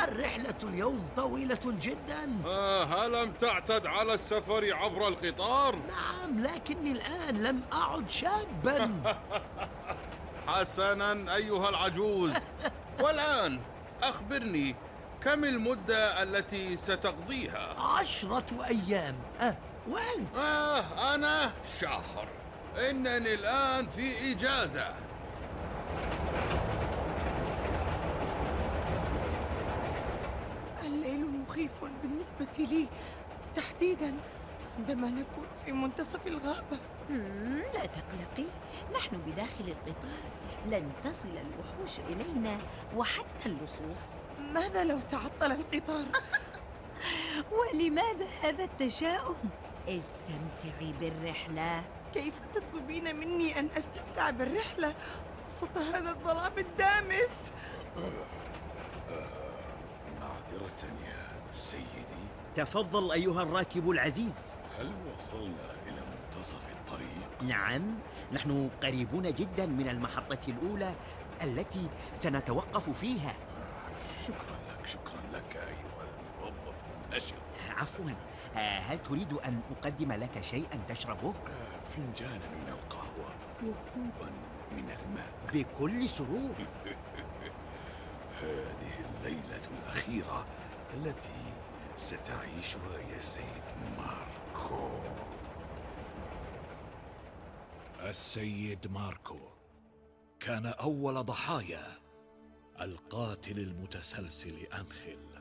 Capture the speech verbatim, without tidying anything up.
الرحلة اليوم طويلة جدا. آه ألم تعتد على السفر عبر القطار؟ نعم، لكني الآن لم أعد شابا. حسنا أيها العجوز. والآن أخبرني، كم المدة التي ستقضيها؟ عشرة أيام. أه وأنت؟ آه أنا شهر. إنني الآن في إجازة. الليل مخيف بالنسبة لي، تحديدا عندما نكون في منتصف الغابة. مم، لا تقلقي، نحن بداخل القطار، لن تصل الوحوش إلينا وحتى اللصوص. ماذا لو تعطل القطار؟ ولماذا هذا التشاؤم؟ استمتعي بالرحلة. كيف تطلبين مني أن أستمتع بالرحلة وسط هذا الظلام الدامس؟ معذرة يا سيدي، تفضل أيها الراكب العزيز. هل وصلنا إلى منتصف الطريق؟ نعم، نحن قريبون جدا من المحطة الأولى التي سنتوقف فيها. شكرا لك، شكرا لك أيها الموظف النشط. عفوا، هل تريد أن أقدم لك شيئا تشربه؟ فنجانا من القهوة وكوبا من الماء. بكل سرور. هذه الليلة الأخيرة التي ستعيشها يا سيد ماركو. السيد ماركو كان أول ضحايا القاتل المتسلسل أنخيل.